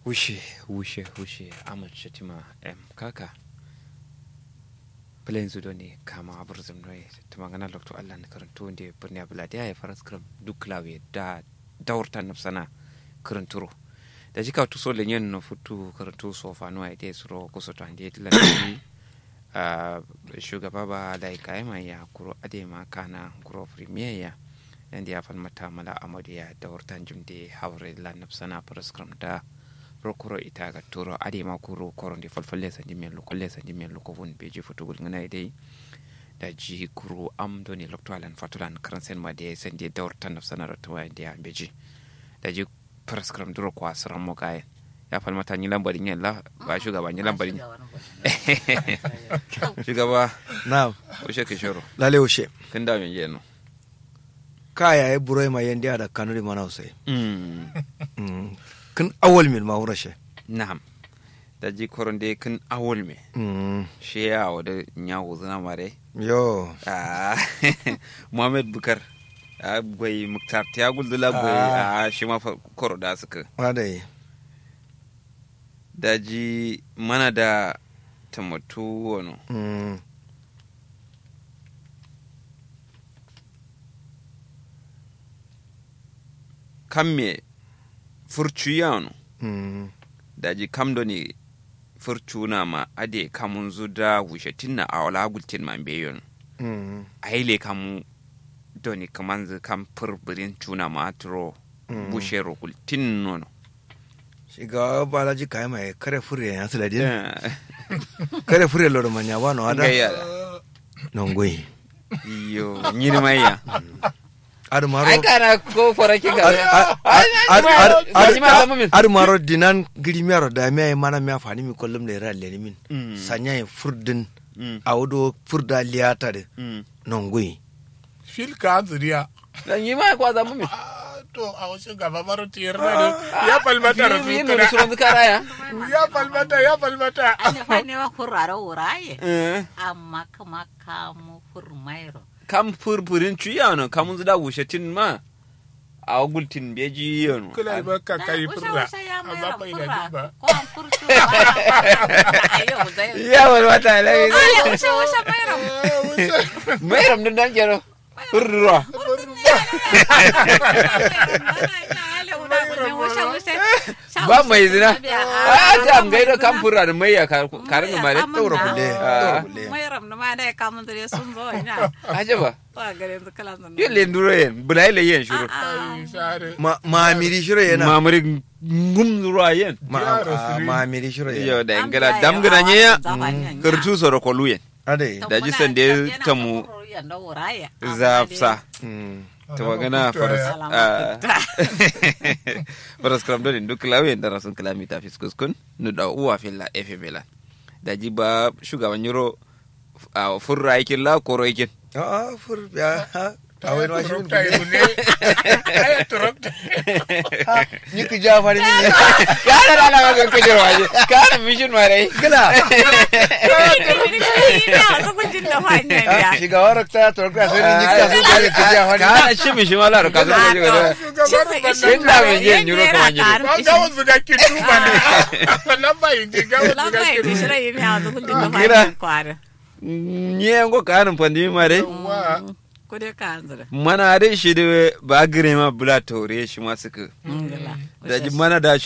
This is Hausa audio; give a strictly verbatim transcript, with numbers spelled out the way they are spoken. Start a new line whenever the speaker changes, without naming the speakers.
Wushe, wushe, wushe, Ahmad Shatima M. Kaka. Plain zudo ne kama aburzum noye, tumangana lokto Allah na karanto ne birni abuladi ya faras kram duk lawe da daurta nafsana karanturo. Da jika tu so lenyen no futu karanto so fa no ide suro kuso to ande tilani a shugaba ba da kai mai ya kuro ade ma kana kuro premier ya inda ya falmata mala amadi ya daurta jumde hawre la nafsana faras kram da rokoro ita ga toro ade ma kuro koronde falfalle sa dimel lo kolle sa dimel lo ko won beji fotugol ngana dai da ji kuro am doni loktolan fatulan karansen ma de sen de dawrta nafsana ratwa de ya beji da ji prescribe duro ko asran mo kay ya falmata ni lambari nyen la ba shugaba ni lambari shugaba
na'am
o sheke shoro
lale o she
kin da men yeno
kaya e buroi ma yende ada kanuri manause
mm
mm kan awal min ma wurashe
na'am da ji koronde kin awol me
mm
she ya wada nyawo zana mare
yo
ah Muhammad Bukar a gwai muktar ta guldula gwai a shi ma koro da suka
wadai
daji mana da tamatu wano
mm
kamme furcu yano
mm
daji kamdo ne furcu na ma ade kamun zuda wushatin na awala gultin man beyon
mm
aile kamu doni kaman zu kam furburin cuna ma atro bushero gultin nono
shiga balaji kai mai kare fure ya suladin kare fure loro manya wano ada nongoi
yo nyini maya
ar maro
ai kana ko foraki ga
ar maro dinan grimero da me mana me afani mi kollum ne ralle ni min sanya furdin awdo furda liata de nongoi
fil ka zuriya
dan yi mai kwa zamu mi
to a wasu gaba maro tiyar da ya falmata rasu
yi ne suran karaya
ya falmata ya falmata
ana fane wa kuraro wuraye
eh
amma kuma kamu furmairo
kam furfurin cuyano kamun zuda wushatin ma a gultin beji yano
kula ba ka kai furra amma bai da duba
ko an furtu ayo zai
ya wal wata lai
ayo wuce wuce mairo
mai ram dan jero furra ba mai zina a ta am gaida kam furra da mai ya karin ma da
tauro kulle tauro kulle
mai ram na ma da kamun da sun zo ina
ajaba
ba gare su kala nan
yelle nduro yen bulai le yen shuru
sare
ma ma miri shiro yana
mamuri ngum nduro yen
ma ma miri shiro yana
yo da ngala dam gana nya kartu soro ko luyen
adai
da ji sande tamu zafsa ta magana faras faras kram don duk lawe da rasun kilomita fiskus kun nu da uwa filla efe bela da ji ba shugaban yuro a furra yakin la koro yakin
a fur ya ha awai no shi
turokta yi ne ai turokta
ni ki ja fari ni
kana da ala ga kujin waje kana mishin mare
kala
ina so kun jin da fanya ya
shiga warak ta turokta sai ni ka so da ki ja fari
kana shi mishin wala ka zo ga ga inda mun je nyuro ko wanje
ba ga wasu ga kitu ba ne lamba yin ga wasu ga
lamai
kitu
da shirai ya so kun jin da fanya kwara
nyengo kana pandi mare
wa
ko dai ka hanzara
mana da shi da ba gire ma bula tore shi ma suka da ji mana da